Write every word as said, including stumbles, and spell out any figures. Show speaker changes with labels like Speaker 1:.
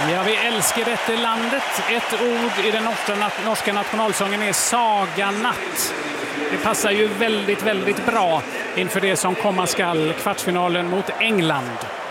Speaker 1: Ja, vi älskar detta landet. Ett ord i den norska, norska nationalsången är saganatt. Det passar ju väldigt, väldigt bra inför det som komma skall, kvartsfinalen mot England.